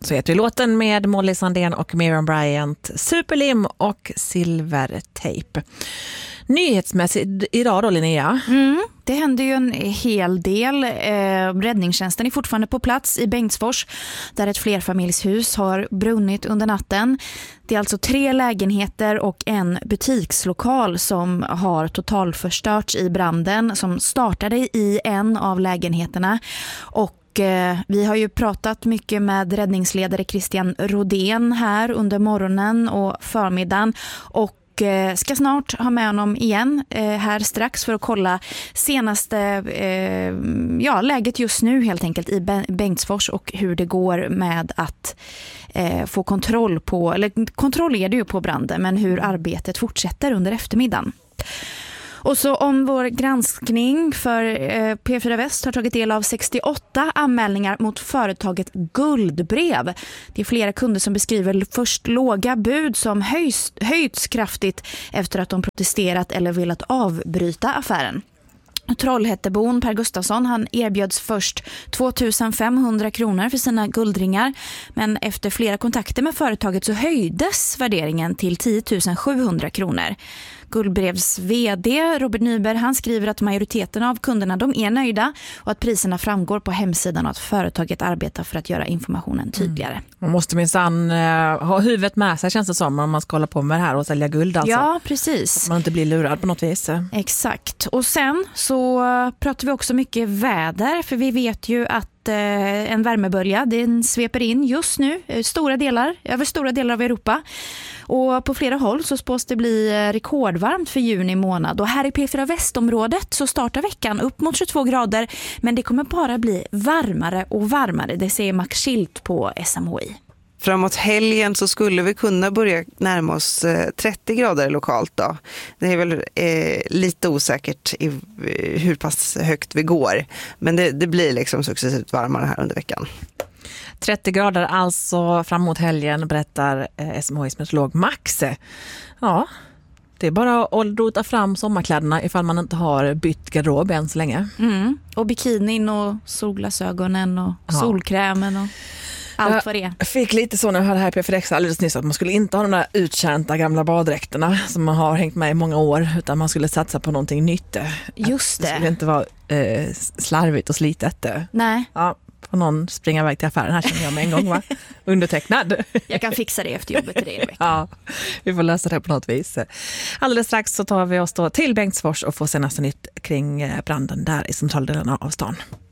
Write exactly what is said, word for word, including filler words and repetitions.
Så heter låten med Molly Sandén och Miriam Bryant, Superlim och Silvertejp. Nyhetsmässigt idag då, Linnea? Mm, det händer ju en hel del. Eh, räddningstjänsten är fortfarande på plats i Bengtsfors där ett flerfamiljshus har brunnit under natten. Det är alltså tre lägenheter och en butikslokal som har totalförstörts i branden som startade i en av lägenheterna. Och vi har ju pratat mycket med räddningsledare Christian Rodén här under morgonen och förmiddagen och ska snart ha med honom igen här strax för att kolla senaste ja, läget just nu helt enkelt i Bengtsfors och hur det går med att få kontroll på, eller kontroll är det ju på branden, men hur arbetet fortsätter under eftermiddagen. Och så om vår granskning för eh, P fyra Väst har tagit del av sextioåtta anmälningar mot företaget Guldbrev. Det är flera kunder som beskriver först låga bud som höjs, höjts kraftigt efter att de protesterat eller velat avbryta affären. Trollhättebon Per Gustafsson, han erbjöds först två tusen femhundra kronor för sina guldringar, men efter flera kontakter med företaget så höjdes värderingen till tio tusen sjuhundra kronor. Guldbrevs vd Robert Nyberg, han skriver att majoriteten av kunderna de är nöjda och att priserna framgår på hemsidan och att företaget arbetar för att göra informationen tydligare. Mm. Man måste minsann uh, ha huvudet med sig, känns det som, om man ska hålla på med det här och sälja guld. Alltså. Ja, precis. Så att man inte blir lurad på något vis. Exakt. Och sen så pratar vi också mycket väder, för vi vet ju att en värmebölja, den sveper in just nu stora delar, över stora delar av Europa. Och på flera håll så spås det bli rekordvarmt för juni månad. Och här i P fyra Västområdet så startar veckan upp mot tjugotvå grader. Men det kommer bara bli varmare och varmare. Det säger Max Schilt på S M H I. Framåt helgen så skulle vi kunna börja närma oss trettio grader lokalt då. Det är väl eh, lite osäkert i, hur pass högt vi går. Men det, det blir liksom successivt varmare här under veckan. trettio grader alltså framåt helgen, berättar eh, S M H I:s meteorolog Max. Ja, det är bara att rota fram sommarkläderna ifall man inte har bytt garderob än så länge. Mm. Och bikinin och solglasögonen och ja. solkrämen och allt vad det är. Jag fick lite så när jag hörde här på P fyra X alldeles nyss att man skulle inte ha de där uttjänta gamla baddräkterna som man har hängt med i många år, utan man skulle satsa på någonting nytt. Just det. Det skulle inte vara eh, slarvigt och slitet. Nej. Ja, får någon springa iväg till affären här, känner jag med en gång, va? Undertecknad. Jag kan fixa det efter jobbet till dig. Ja, vi får lösa det på något vis. Alldeles strax så tar vi oss då till Bengtsfors och får senaste nytt kring branden där i centraldelarna av stan.